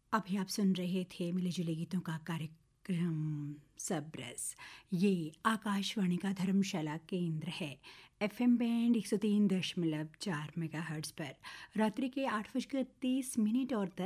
अभी आप सुन रहे थे मिले जुले गीतों का कार्यक्रम सब रस। ये आकाशवाणी का धर्मशाला केंद्र है। FM बैंड 103.4 मेगाहर्ट्ज़ पर रात्रि के 8:30 और